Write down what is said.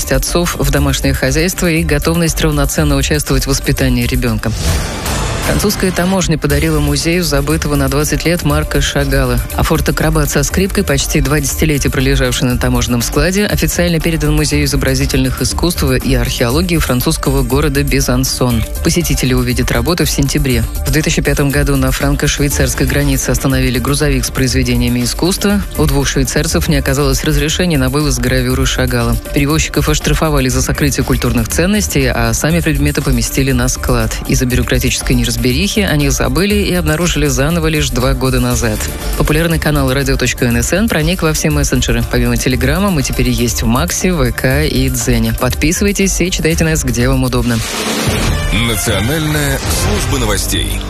вовлеченность отцов в домашнее хозяйство и готовность равноценно участвовать в воспитании ребенка. Французская таможня подарила музею забытого на 20 лет Марка Шагала. А фотоакробат со скрипкой, почти 2 десятилетия пролежавший на таможенном складе, официально передан Музею изобразительных искусств и археологии французского города Безансон. Посетители увидят работу в сентябре. В 2005 году на франко-швейцарской границе остановили грузовик с произведениями искусства. У 2 швейцарцев не оказалось разрешения на вывоз гравюры Шагала. Перевозчиков оштрафовали за сокрытие культурных ценностей, а сами предметы поместили на склад. Из-за бюрократической неразберихи о них забыли и обнаружили заново лишь 2 года назад. Популярный канал radio.nsn проник во все мессенджеры. Помимо Телеграма мы теперь есть в Максе, ВК и Дзене. Подписывайтесь и читайте нас, где вам удобно. Национальная служба новостей.